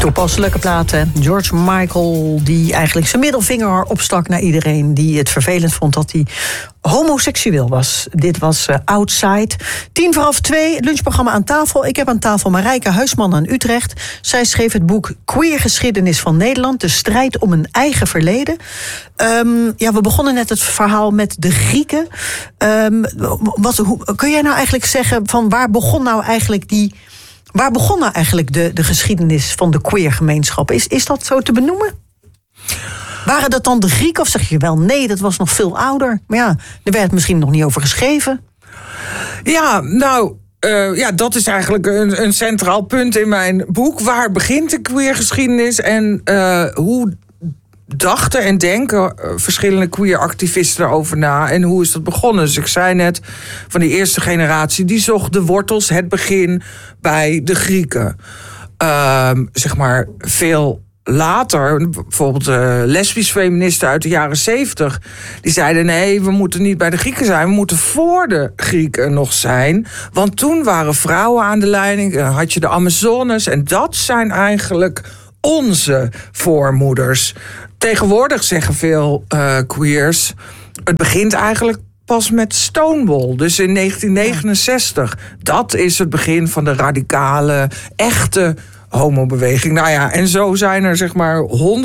Toepasselijke platen. George Michael, die eigenlijk zijn middelvinger opstak naar iedereen die het vervelend vond dat hij homoseksueel was. Dit was Outside. 2:10, het lunchprogramma aan tafel. Ik heb aan tafel Marijke Huisman aan Utrecht. Zij schreef het boek Queer Geschiedenis van Nederland. De strijd om een eigen verleden. We begonnen net het verhaal met de Grieken. Kun jij nou eigenlijk zeggen van waar begon nou eigenlijk de geschiedenis van de queer gemeenschap? Is dat zo te benoemen? Waren dat dan de Grieken of zeg je wel nee, dat was nog veel ouder? Maar ja, er werd misschien nog niet over geschreven. Ja, dat is eigenlijk een centraal punt in mijn boek. Waar begint de queer geschiedenis en hoe dachten en denken verschillende queer activisten erover na en hoe is dat begonnen? Dus ik zei net, van die eerste generatie, die zocht de wortels, het begin bij de Grieken. Veel later, bijvoorbeeld lesbisch feministen uit de jaren 70... die zeiden nee, we moeten niet bij de Grieken zijn, we moeten voor de Grieken nog zijn. Want toen waren vrouwen aan de leiding, had je de Amazones en dat zijn eigenlijk onze voormoeders. Tegenwoordig zeggen veel queers, het begint eigenlijk pas met Stonewall, dus in 1969. Dat is het begin van de radicale, echte homobeweging. En zo zijn er 100